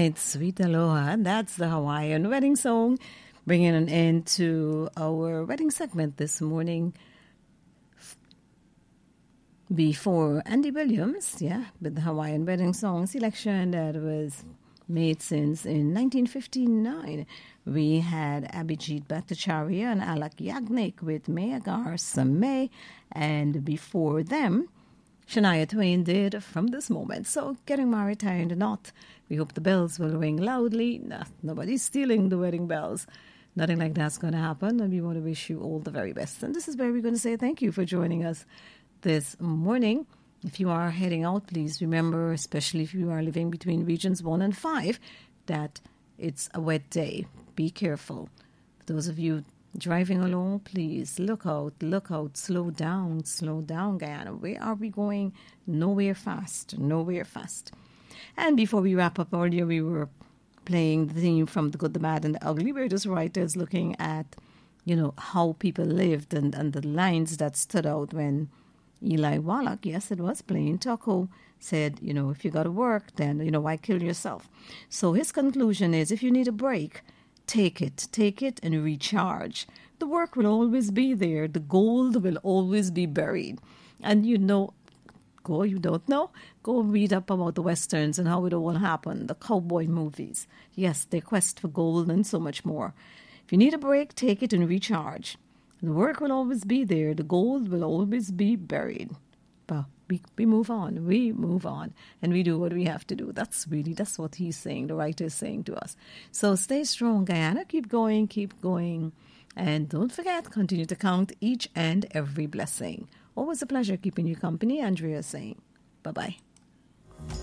right, Sweet Aloha. That's the Hawaiian wedding song, bringing an end to our wedding segment this morning. Before Andy Williams, with the Hawaiian wedding song selection that was made since in 1959. We had Abhijit Bhattacharya and Alak Yagnik with Meagar Samay, and before them, Shania Twain did From This Moment. So getting married, tying the knot. We hope the bells will ring loudly. Nobody's stealing the wedding bells. Nothing like that's going to happen, and we want to wish you all the very best. And this is where we're going to say thank you for joining us this morning. If you are heading out, please remember, especially if you are living between regions 1 and 5, that it's a wet day. Be careful. For those of you driving along, please look out, slow down, Guyana. Where are we going? Nowhere fast. And before we wrap up earlier, we were playing the theme from The Good, the Bad, and the Ugly. We're just writers looking at, how people lived and the lines that stood out when Eli Wallach, yes, it was Plain Taco, said, if you got to work, then, why kill yourself? So his conclusion is, if you need a break, take it and recharge. The work will always be there. The gold will always be buried. And you don't know? Go read up about the Westerns and how it all happened, the cowboy movies. Yes, their quest for gold and so much more. If you need a break, take it and recharge. The work will always be there. The gold will always be buried. But we move on. And we do what we have to do. That's what he's saying, the writer is saying to us. So stay strong, Guyana. Keep going. And don't forget, continue to count each and every blessing. Always a pleasure keeping you company, Andrea saying. Bye-bye.